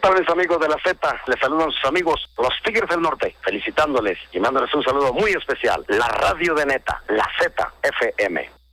tardes, amigos de la Z. Les saludan sus amigos, los Tigres del Norte, felicitándoles y mandándoles un saludo muy especial. La radio de neta, la ZFM.